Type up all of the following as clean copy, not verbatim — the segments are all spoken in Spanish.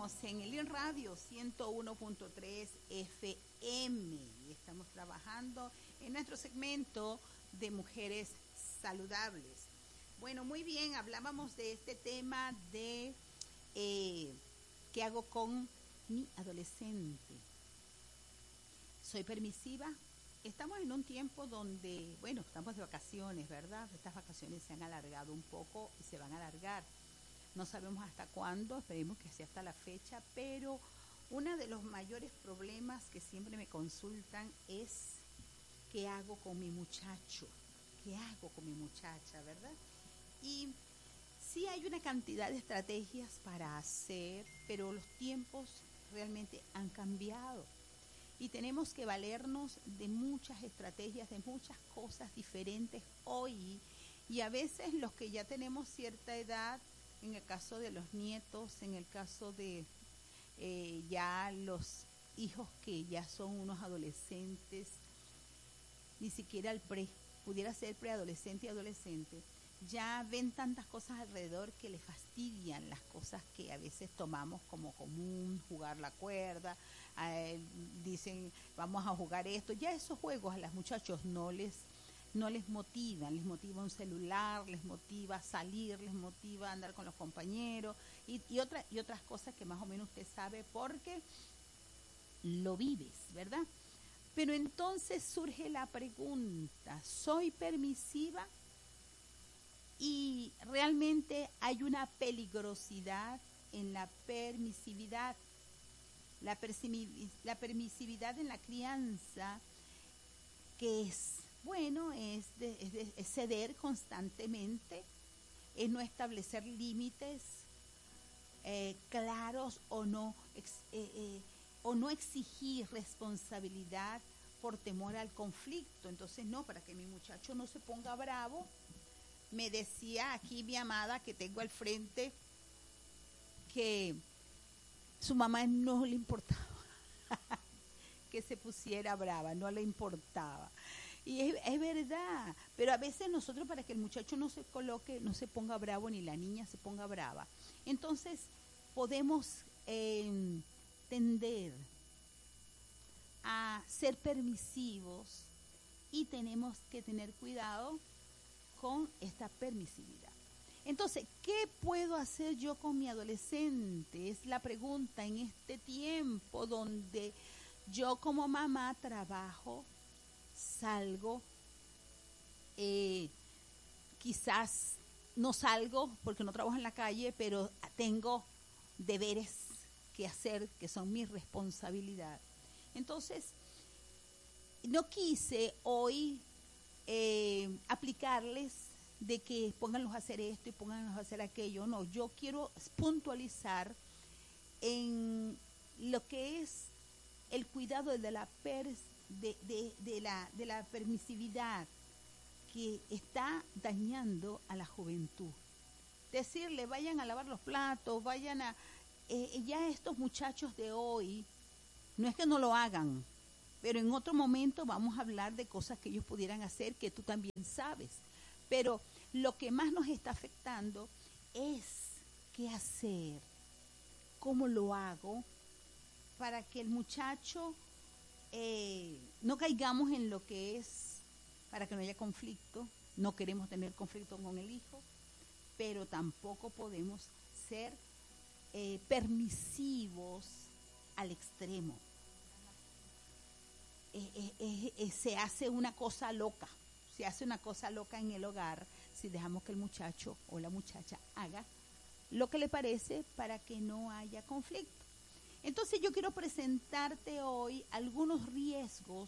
Estamos en el Radio 101.3 FM y estamos trabajando en nuestro segmento de mujeres saludables. Bueno, muy bien, hablábamos de este tema de qué hago con mi adolescente. ¿Soy permisiva? Estamos en un tiempo donde, bueno, estamos de vacaciones, ¿verdad? Estas vacaciones se han alargado un poco y se van a alargar. No sabemos hasta cuándo, esperemos que sea hasta la fecha, pero uno de los mayores problemas que siempre me consultan es ¿qué hago con mi muchacho? ¿Qué hago con mi muchacha, verdad? Y sí hay una cantidad de estrategias para hacer, pero los tiempos realmente han cambiado. Y tenemos que valernos de muchas estrategias, de muchas cosas diferentes hoy. Y a veces los que ya tenemos cierta edad, en el caso de los nietos, en el caso de ya los hijos que ya son unos adolescentes, ni siquiera pudiera ser preadolescente y adolescente, ya ven tantas cosas alrededor que les fastidian las cosas que a veces tomamos como común, jugar la cuerda, dicen vamos a jugar esto, ya esos juegos a los muchachos no les motivan, les motiva un celular, les motiva salir, les motiva andar con los compañeros y otras cosas que más o menos usted sabe porque lo vives, ¿verdad? Pero entonces surge la pregunta, ¿soy permisiva? Y realmente hay una peligrosidad en la permisividad. La permisividad en la crianza, que es, bueno, es ceder constantemente, es no establecer límites claros o no exigir responsabilidad por temor al conflicto. Entonces, no, para que mi muchacho no se ponga bravo, me decía aquí mi amada que tengo al frente que su mamá no le importaba que se pusiera brava, no le importaba. Y es verdad, pero a veces nosotros para que el muchacho no se ponga bravo, ni la niña se ponga brava, entonces podemos tender a ser permisivos y tenemos que tener cuidado con esta permisividad. Entonces, ¿qué puedo hacer yo con mi adolescente? Es la pregunta en este tiempo donde yo como mamá trabajo, salgo, quizás no salgo porque no trabajo en la calle, pero tengo deberes que hacer que son mi responsabilidad. Entonces, no quise hoy aplicarles de que pónganlos a hacer esto y pónganlos a hacer aquello. No, yo quiero puntualizar en lo que es el cuidado de la permisividad que está dañando a la juventud. Decirle, vayan a lavar los platos, vayan a... ya estos muchachos de hoy, no es que no lo hagan, pero en otro momento vamos a hablar de cosas que ellos pudieran hacer que tú también sabes. Pero lo que más nos está afectando es qué hacer, cómo lo hago, para que el muchacho no caigamos en lo que es, para que no haya conflicto. No queremos tener conflicto con el hijo, pero tampoco podemos ser permisivos al extremo. Se hace una cosa loca en el hogar si dejamos que el muchacho o la muchacha haga lo que le parece para que no haya conflicto. Entonces yo quiero presentarte hoy algunos riesgos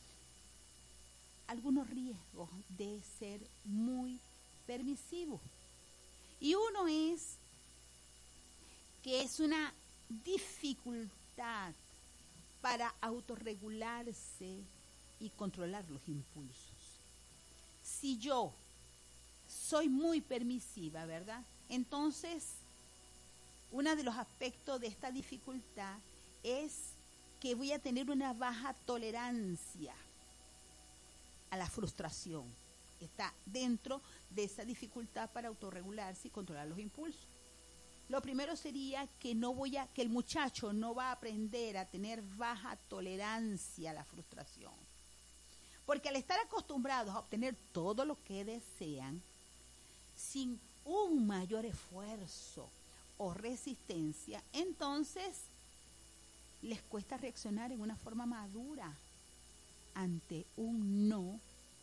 de ser muy permisivo. Y uno es que es una dificultad para autorregularse y controlar los impulsos. Si yo soy muy permisiva, ¿verdad? Entonces, uno de los aspectos de esta dificultad es que voy a tener una baja tolerancia a la frustración. Está dentro de esa dificultad para autorregularse y controlar los impulsos. Lo primero sería que que el muchacho no va a aprender a tener baja tolerancia a la frustración. Porque al estar acostumbrados a obtener todo lo que desean, sin un mayor esfuerzo o resistencia, entonces les cuesta reaccionar en una forma madura ante un no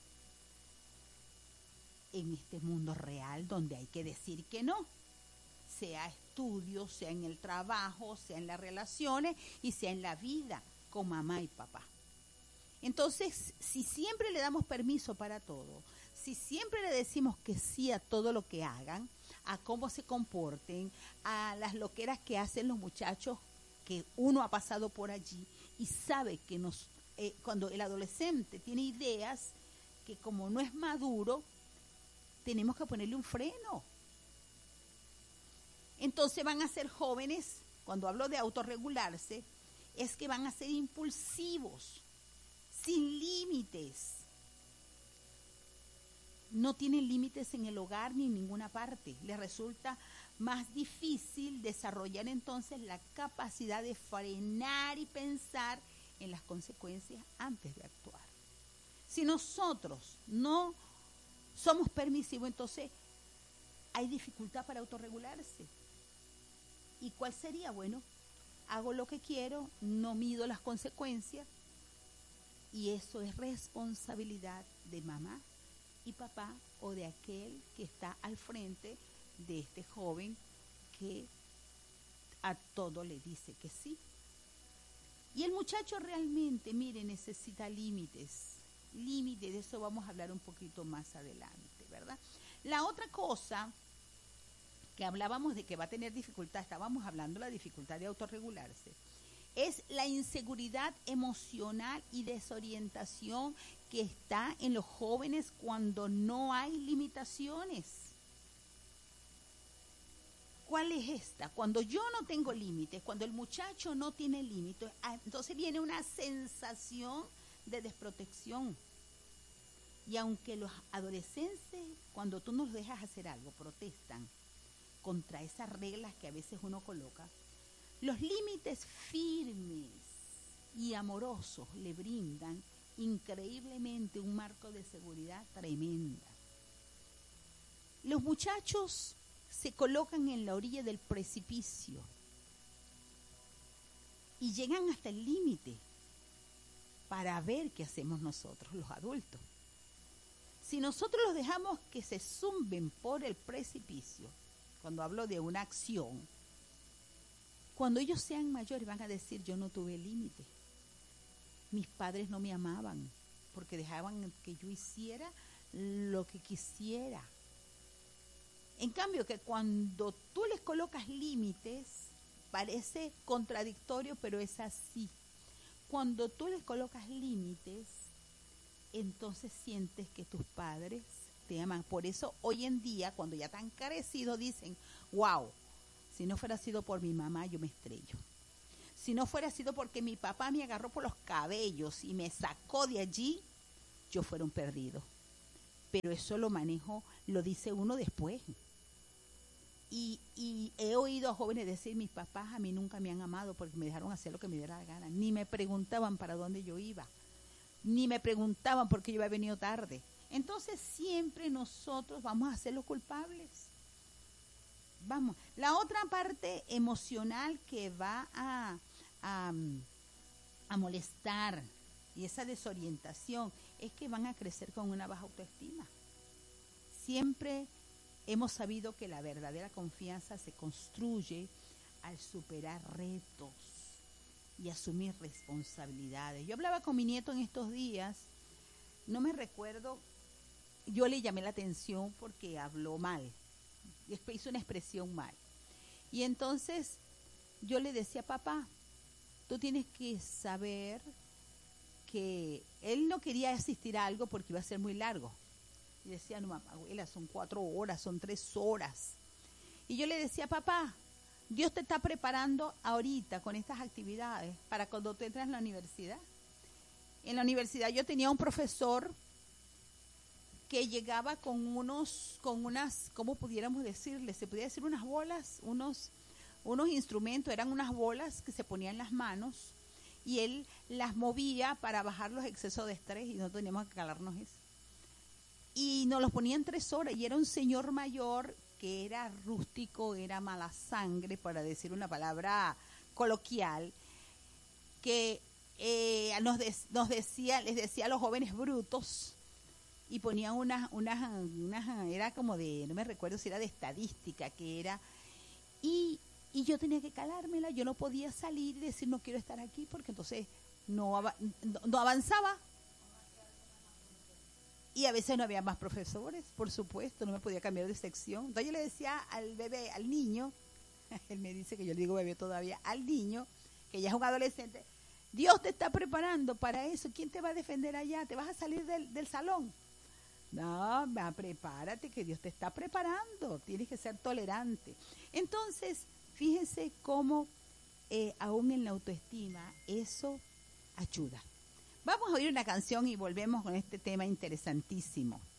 en este mundo real donde hay que decir que no, sea estudio, sea en el trabajo, sea en las relaciones y sea en la vida con mamá y papá. Entonces, si siempre le damos permiso para todo, si siempre le decimos que sí a todo lo que hagan, a cómo se comporten, a las loqueras que hacen los muchachos, que uno ha pasado por allí y sabe que cuando el adolescente tiene ideas que como no es maduro, tenemos que ponerle un freno. Entonces van a ser jóvenes, cuando hablo de autorregularse, es que van a ser impulsivos, sin límites. No tienen límites en el hogar ni en ninguna parte. Les resulta más difícil desarrollar entonces la capacidad de frenar y pensar en las consecuencias antes de actuar. Si nosotros no somos permisivos, entonces hay dificultad para autorregularse. ¿Y cuál sería? Bueno, hago lo que quiero, no mido las consecuencias, y eso es responsabilidad de mamá y papá o de aquel que está al frente de este joven que a todo le dice que sí. Y el muchacho realmente, mire, necesita límites. Límites, de eso vamos a hablar un poquito más adelante, ¿verdad? La otra cosa que hablábamos de que va a tener dificultad, estábamos hablando de la dificultad de autorregularse, es la inseguridad emocional y desorientación que está en los jóvenes cuando no hay limitaciones. ¿Cuál es esta? Cuando yo no tengo límites, cuando el muchacho no tiene límites, entonces viene una sensación de desprotección. Y aunque los adolescentes, cuando tú nos dejas hacer algo, protestan contra esas reglas que a veces uno coloca, los límites firmes y amorosos le brindan increíblemente un marco de seguridad tremenda. Los muchachos se colocan en la orilla del precipicio y llegan hasta el límite para ver qué hacemos nosotros, los adultos. Si nosotros los dejamos que se zumben por el precipicio, cuando hablo de una acción, cuando ellos sean mayores van a decir, yo no tuve límite. Mis padres no me amaban porque dejaban que yo hiciera lo que quisiera. En cambio, que cuando tú les colocas límites, parece contradictorio, pero es así. Cuando tú les colocas límites, entonces sientes que tus padres te aman. Por eso hoy en día, cuando ya están crecidos, dicen, wow, si no fuera sido por mi mamá, yo me estrello. Si no fuera sido porque mi papá me agarró por los cabellos y me sacó de allí, yo fuera un perdido. Pero eso lo manejo, lo dice uno después. Y he oído a jóvenes decir, mis papás a mí nunca me han amado porque me dejaron hacer lo que me diera la gana. Ni me preguntaban para dónde yo iba. Ni me preguntaban por qué yo había venido tarde. Entonces siempre nosotros vamos a ser los culpables. Vamos. La otra parte emocional que va a molestar y esa desorientación es que van a crecer con una baja autoestima. Siempre hemos sabido que la verdadera confianza se construye al superar retos y asumir responsabilidades. Yo hablaba con mi nieto en estos días, no me recuerdo, yo le llamé la atención porque habló mal, hizo una expresión mal. Y entonces yo le decía, papá, tú tienes que saber que él no quería asistir a algo porque iba a ser muy largo. Y decía, no, mamá, abuela, son 4 horas, son 3 horas. Y yo le decía, papá, Dios te está preparando ahorita con estas actividades para cuando tú entras en la universidad. En la universidad yo tenía un profesor que llegaba con unas, ¿cómo pudiéramos decirle? Se podía decir unas bolas, unos instrumentos, eran unas bolas que se ponían en las manos y él las movía para bajar los excesos de estrés y no teníamos que calarnos eso. Y nos los ponía en 3 horas y era un señor mayor que era rústico, era mala sangre, para decir una palabra coloquial, que les decía a los jóvenes brutos y ponía unas, era como de, no me recuerdo si era de estadística, que era, y yo tenía que calármela, yo no podía salir y decir no quiero estar aquí porque entonces no avanzaba. Y a veces no había más profesores, por supuesto, no me podía cambiar de sección. Entonces yo le decía al bebé, al niño, él me dice que yo le digo bebé todavía, al niño, que ya es un adolescente, Dios te está preparando para eso, ¿quién te va a defender allá? ¿Te vas a salir del salón? No, prepárate que Dios te está preparando, tienes que ser tolerante. Entonces, fíjense cómo aún en la autoestima eso ayuda. Vamos a oír una canción y volvemos con este tema interesantísimo.